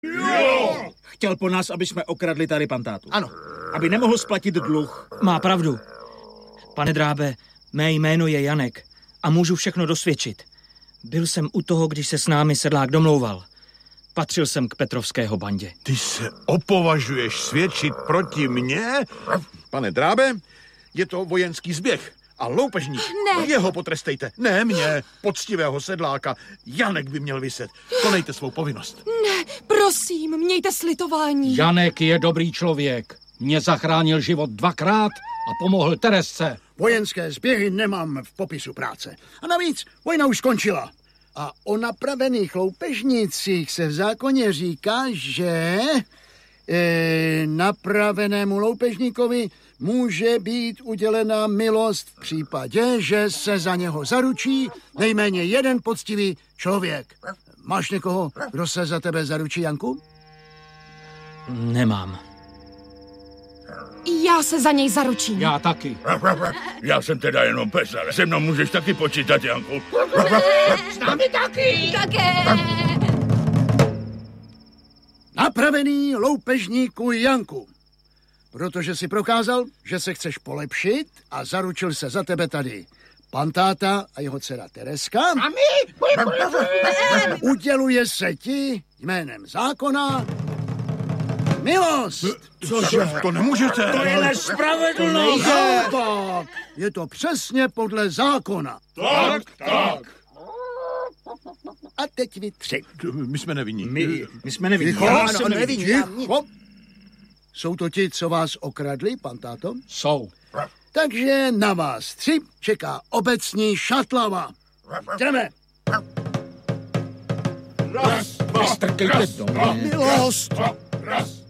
Jo! Chtěl po nás, aby jsme okradli tady pantátu. Ano. Aby nemohl splatit dluh. Má pravdu. Pane Drábe, mé jméno je Janek a můžu všechno dosvědčit. Byl jsem u toho, když se s námi sedlák domlouval. Patřil jsem k Petrovského bandě. Ty se opovažuješ svědčit proti mně? Pane Drábe, je to vojenský zběh. A loupežník, Ne. jeho potrestejte. Ne mě, poctivého sedláka. Janek by měl viset. Konejte svou povinnost. Ne, prosím, mějte slitování. Janek je dobrý člověk. Mě zachránil život 2krát a pomohl Teresce. Vojenské zběhy nemám v popisu práce. A navíc vojna už skončila. A o napravených loupežnicích se v zákoně říká, že napravenému loupežníkovi může být udělena milost v případě, že se za něho zaručí nejméně jeden poctivý člověk. Máš někoho, kdo se za tebe zaručí, Janku? Nemám. Já se za něj zaručím. Já taky. Já jsem teda jenom pes, ale se mnou můžeš taky počítat, Janku. S námi taky. Také. Napravený loupežníku Janku. Protože si prokázal, že se chceš polepšit a zaručil se za tebe tady pantáta a jeho dcera Tereska. A my? Uděluje se ti jménem zákona milost. Cože? To nemůžete. To je nespravedlnost. Tak, je to přesně podle zákona. Tak. A teď vy tři. My jsme nevinní. My jsme nevinní. Ticho, Já jsem nevinný. ticho. Jsou to ti, co vás okradli, pantáto? Jsou. Takže na vás tři čeká obecní šatlava. Jdeme. Raz, dva, Strkejte to. Milost. raz,